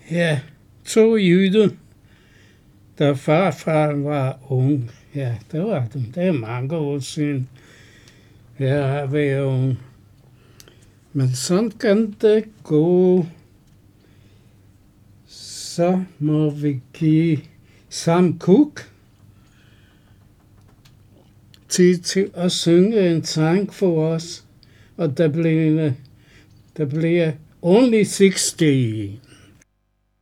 Ja, 2 jyder, da farfar var ung. Ja, det var dem. Det er mange år siden, jeg har været ung. Men sådan kan det gå. Så må vi give Sam Cooke tid til at synge en sang for os. Og der bliver Only 60.